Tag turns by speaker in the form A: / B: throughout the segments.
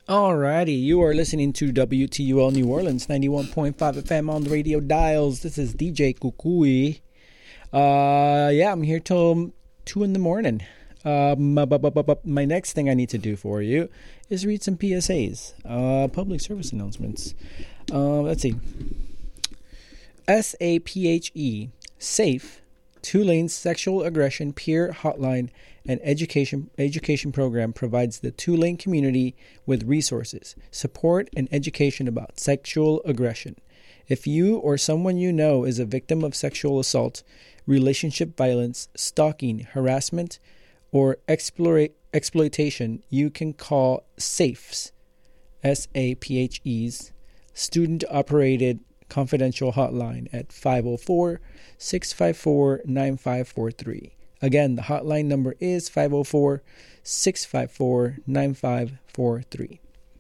A: Alrighty, you are listening to WTUL New Orleans 91.5 FM on the radio dials. This is DJ Kukui. Yeah, I'm here till 2 in the morning. My next thing I need to do for you is read some PSAs, public service announcements. Let's see. SAPHE, SAFE, Tulane's Sexual Aggression Peer Hotline and education program provides the Tulane community with resources, support, and education about sexual aggression. If you or someone you know is a victim of sexual assault, relationship violence, stalking, harassment, or exploitation, you can call SAFE's, SAPHE's, student-operated confidential hotline at 504-654-9543. Again, the hotline number is 504-654-9543.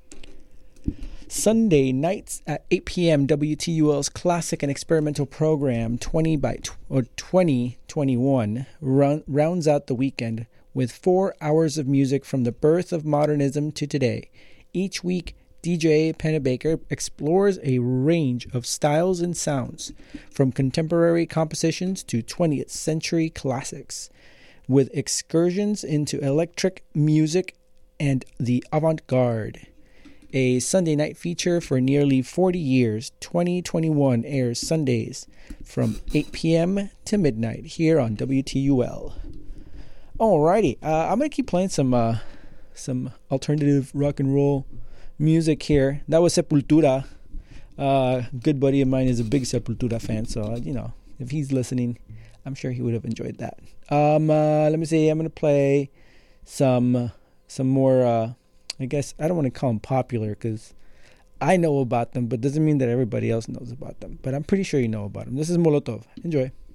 A: Sunday nights at 8 p.m., WTUL's classic and experimental program 2021 rounds out the weekend with 4 hours of music from the birth of modernism to today. Each week, DJ Pennebaker explores a range of styles and sounds, from contemporary compositions to 20th century classics, with excursions into electric music and the avant-garde. A Sunday night feature for nearly 40 years, 2021 airs Sundays from 8 p.m. to midnight here on WTUL. Alrighty, I'm going to keep playing some alternative rock and roll music here. That was Sepultura. Good buddy of mine is a big Sepultura fan, so if he's listening, I'm sure he would have enjoyed that. Let me see. I'm gonna play some more. I guess I don't want to call them popular because I know about them, but doesn't mean that everybody else knows about them. But I'm pretty sure you know about them. This is Molotov. Enjoy.